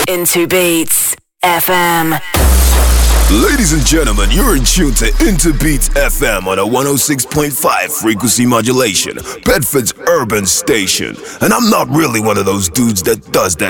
Into Beats FM. Ladies and gentlemen, you're in tune to Into Beats FM on a 106.5 frequency modulation, Bedford's urban station. And I'm not really one of those dudes that does that